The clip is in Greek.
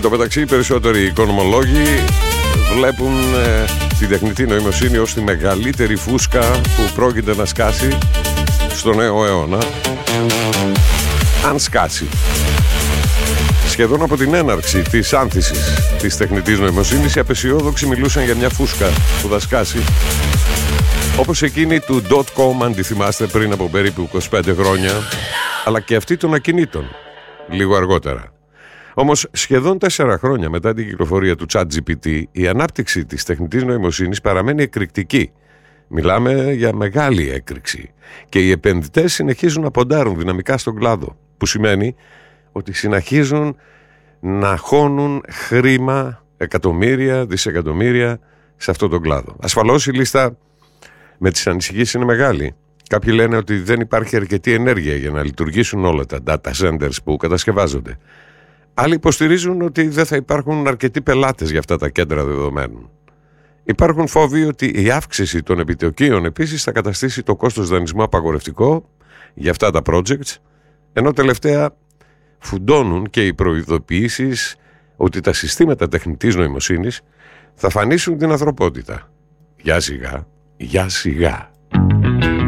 Στο μεταξύ, οι περισσότεροι οικονομολόγοι βλέπουν τη τεχνητή νοημοσύνη ως τη μεγαλύτερη φούσκα που πρόκειται να σκάσει στο νέο αιώνα, αν σκάσει. Σχεδόν από την έναρξη της άνθησης της τεχνητής νοημοσύνης, οι απεσιόδοξοι μιλούσαν για μια φούσκα που θα σκάσει, όπως εκείνη του .com, αν τη θυμάστε, πριν από περίπου 25 χρόνια, αλλά και αυτή των ακινήτων λίγο αργότερα. Όμως σχεδόν 4 χρόνια μετά την κυκλοφορία του ChatGPT, η ανάπτυξη της τεχνητής νοημοσύνης παραμένει εκρηκτική. Μιλάμε για μεγάλη έκρηξη και οι επενδυτές συνεχίζουν να ποντάρουν δυναμικά στον κλάδο, που σημαίνει ότι συνεχίζουν να χώνουν χρήμα, εκατομμύρια, δισεκατομμύρια σε αυτόν τον κλάδο. Ασφαλώς η λίστα με τις ανησυχίες είναι μεγάλη. Κάποιοι λένε ότι δεν υπάρχει αρκετή ενέργεια για να λειτουργήσουν όλα τα data centers που κατασκευάζονται. Άλλοι υποστηρίζουν ότι δεν θα υπάρχουν αρκετοί πελάτες για αυτά τα κέντρα δεδομένων. Υπάρχουν φόβοι ότι η αύξηση των επιτοκίων επίσης θα καταστήσει το κόστος δανεισμού απαγορευτικό για αυτά τα projects, ενώ τελευταία φουντώνουν και οι προειδοποιήσεις ότι τα συστήματα τεχνητής νοημοσύνης θα φανίσουν την ανθρωπότητα. Για σιγά, για σιγά.